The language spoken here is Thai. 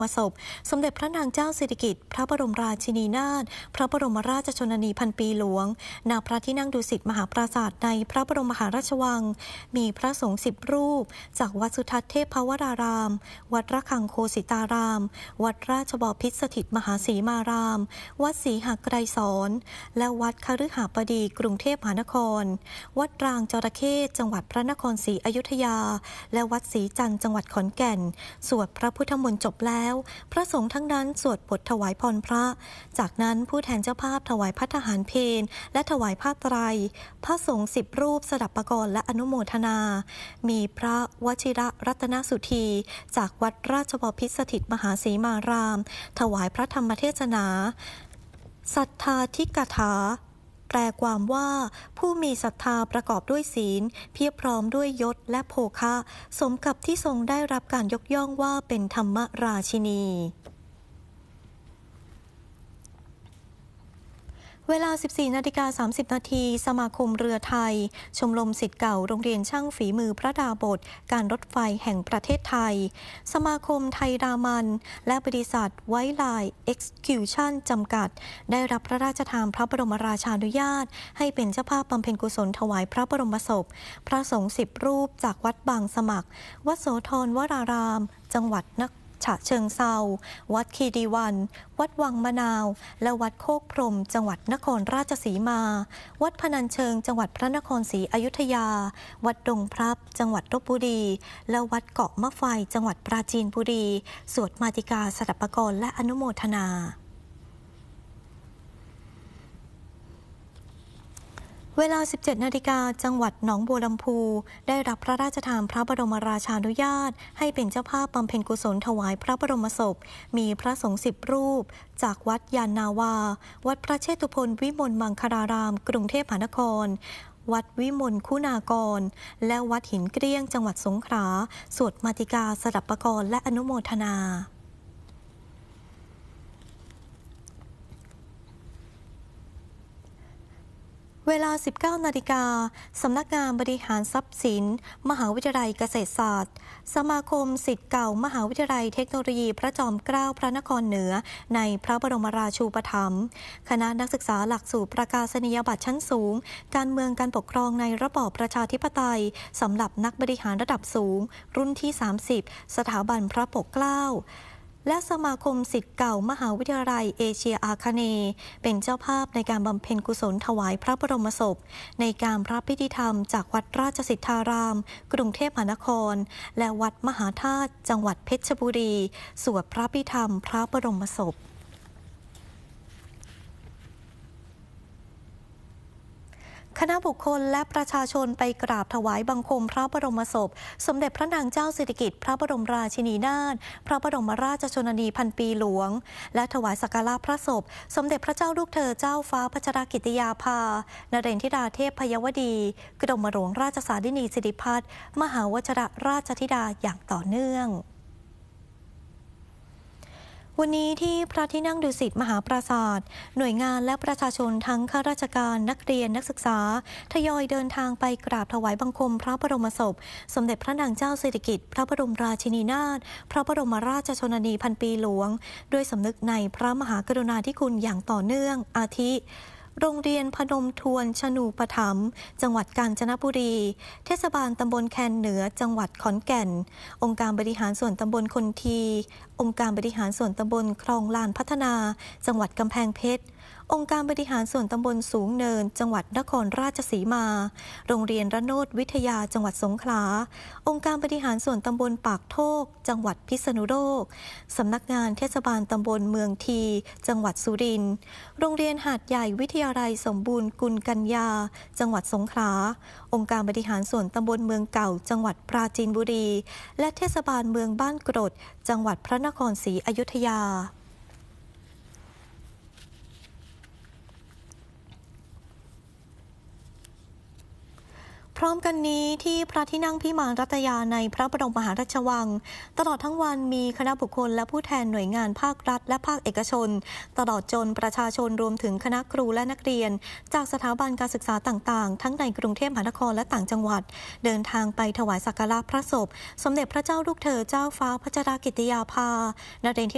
ศพสมเด็จพระนางเจ้าสิริกิติ์พระบรมราชินีนาถพระบรมราชชนนีพันปีหลวงณพระที่นั่งดุสิตมหาปราสาทในพระบรมมหาราชวังมีพระสงฆ์10 รูปจากวัดสุทัศน์เทพวรารามวัดระฆังโคสิตารามวัดราชบพิตรสถิตมหาสีมารามวัดศรีหไกรสอนและวัดคฤหบดีกรุงเทพมหานครวัดรางจระเข้จังหวัดพระนครศรีอยุธยาและวัดศรีจันทร์จังหวัดขอนแก่นสวดพระพุทธมนต์จบแล้วพระสงฆ์ทั้งนั้นสวดบทถวายพรพระจากนั้นผู้แทนเจ้าภาพถวายภัตตาหารเพลและถวายผ้าไตรพระสงฆ์10 รูปสดับปกรณ์และอนุโมทนามีพระวชิระรัตนสุธีจากวัดราชบพิตรสถิตมหาสีมารามถวายพระธรรมเทศนาสัทธาธิกถาแปลความว่าผู้มีศรัทธาประกอบด้วยศีลเพียบพร้อมด้วยยศและโภคะสมกับที่ทรงได้รับการยกย่องว่าเป็นธรรมราชินีเวลา 14:30 นาทีสมาคมเรือไทยชมรมศิษย์เก่าโรงเรียนช่างฝีมือพระดาบสการรถไฟแห่งประเทศไทยสมาคมไทยรามันและบริษัทไวท์ไลน์เอ็กซ์คิวชั่นจำกัดได้รับพระราชทานพระบรมราชานุญาตให้เป็นเจ้าภาพบำเพ็ญกุศลถวายพระบรมศพพระสงฆ์10 รูปจากวัดบางสมัครวัดโสธรวรารามจังหวัดฉะเชิงเทราวัดคีรีวันวัดวังมะนาวและวัดโคกพรหมจังหวัดนครราชสีมาวัดพนัญเชิงจังหวัดพระนครศรีอยุธยาวัดดงพลับจังหวัดลพบุรีและวัดเกาะมะไฟจังหวัดปราจีนบุรีสวดมาติกาสดับปกรณ์และอนุโมทนาเวลา 17 นาฬิกาจังหวัดหนองบัวลำพูได้รับพระราชทานพระบรมราชานุญาตให้เป็นเจ้าภาพบำเพ็ญกุศลถวายพระบรมศพมีพระสงฆ์10 รูปจากวัดยานนาวาวัดพระเชตุพนวิมลมังคลารามกรุงเทพมหานครวัดวิมลคุณากรและวัดหินเกลี้ยงจังหวัดสงขลาสวดมาติกาสดับปกรณ์และอนุโมทนาเวลา 19 นาฬิกาสำนักงานบริหารทรัพย์สินมหาวิทยาลัยเกษตรศาสตร์สมาคมศิษย์เก่ามหาวิทยาลัยเทคโนโลยีพระจอมเกล้าพระนครเหนือในพระบรมราชูปถัมภ์คณะนักศึกษาหลักสูตรประกาศนียบัตรชั้นสูงการเมืองการปกครองในระบอบประชาธิปไตยสำหรับนักบริหารระดับสูงรุ่นที่ 30 สถาบันพระปกเกล้าและสมาคมศิษย์เก่ามหาวิทยาลัยเอเชียอาคเนย์เป็นเจ้าภาพในการบำเพ็ญกุศลถวายพระบรมศพในการพระพิธีธรรมจากวัดราชสิทธารามกรุงเทพมหานครและวัดมหาธาตุจังหวัดเพชรบุรีสวดพระพิธีธรรมพระบรมศพคณะบุคคลและประชาชนไปกราบถวายบังคมพระบรมศพสมเด็จพระนางเจ้าสิริกิติ์พระบรมราชินีนาถพระบรมราชชนนีพันปีหลวงและถวายสักการะพระศพสมเด็จพระเจ้าลูกเธอเจ้าฟ้าพัชรกิติยาภานเรนทิราเทพพยวดีกรมหลวงราชสารินีสิริพัฒน์มหาวชิรราชธิดาอย่างต่อเนื่องวันนี้ที่พระที่นั่งดุสิตมหาปราสาทหน่วยงานและประชาชนทั้งข้าราชการนักเรียนนักศึกษาทยอยเดินทางไปกราบถวายบังคมพระบรมศพสมเด็จพระนางเจ้าสิริกิติ์พระบรมราชินีนาถพระบรมราชชนนีพันปีหลวงด้วยสำนึกในพระมหากรุณาธิคุณอย่างต่อเนื่องอาทิโรงเรียนพนมทวนชนูปถัมภ์จังหวัดกาญจนบุรีเทศบาลตำบลแคนเหนือจังหวัดขอนแก่นองค์การบริหารส่วนตำบลคนทีองค์การบริหารส่วนตำบลคลองลานพัฒนาจังหวัดกำแพงเพชรองค์การบริหารส่วนตำบลสูงเนินจังหวัดนครราชสีมาโรงเรียนระโนดวิทยาจังหวัดสงขลาองค์การบริหารส่วนตำบลปากโทกจังหวัดพิษณุโลกสำนักงานเทศบาลตำบลเมืองทีจังหวัดสุรินทร์โรงเรียนหาดใหญ่วิทยาลัยสมบูรณ์กุลกัญญาจังหวัดสงขลาองค์การบริหารส่วนตำบลเมืองเก่าจังหวัดปราจีนบุรีและเทศบาลเมืองบ้านกรดจังหวัดพระนครศรีอยุธยาพร้อมกันนี้ที่พระที่นั่งพิมานรัตยาในพระบรมมหาราชวังตลอดทั้งวันมีคณะบุคคลและผู้แทนหน่วยงานภาครัฐและภาคเอกชนตลอดจนประชาชนรวมถึงคณะครูและนักเรียนจากสถาบันการศึกษาต่างๆทั้งในกรุงเทพมหานครและต่างจังหวัดเดินทางไปถวายสักการะพระศพสมเด็จพระเจ้าลูกเธอเจ้าฟ้าพัชรกิติยาภานเรนทิ